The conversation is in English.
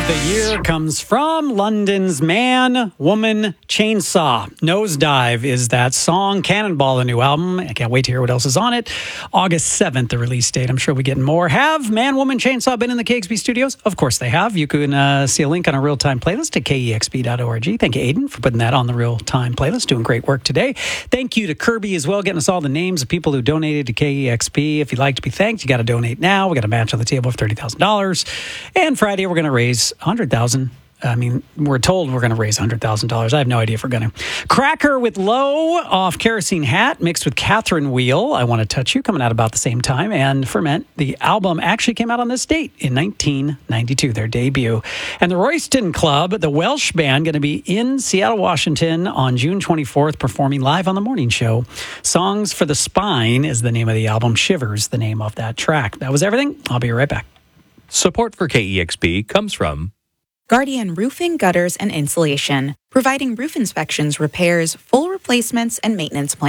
the year comes from London's Man, Woman, Chainsaw. Nosedive is that song. Cannonball, the new album. I can't wait to hear what else is on it. August 7th, the release date. I'm sure we're getting more. Have Man, Woman, Chainsaw been in the KXP studios? Of course they have. You can see a link on a real-time playlist at kexp.org. Thank you, Aiden, for putting that on the real-time playlist. Doing great work today. Thank you to Kirby as well, getting us all the names of people who donated to KEXP. If you'd like to be thanked, you got to donate now. We got a match on the table of $30,000. And Friday, we're going to raise $100,000. I mean, we're told we're going to raise $100,000. I have no idea if we're going to. Cracker with Low off Kerosene Hat mixed with Catherine Wheel. I Want to Touch You coming out about the same time. And Ferment, the album actually came out on this date in 1992, their debut. And the Royston Club, the Welsh band, going to be in Seattle, Washington on June 24th, performing live on the morning show. Songs for the Spine is the name of the album. Shivers, the name of that track. That was everything. I'll be right back. Support for KEXP comes from Guardian Roofing, Gutters, and Insulation, providing roof inspections, repairs, full replacements, and maintenance plans.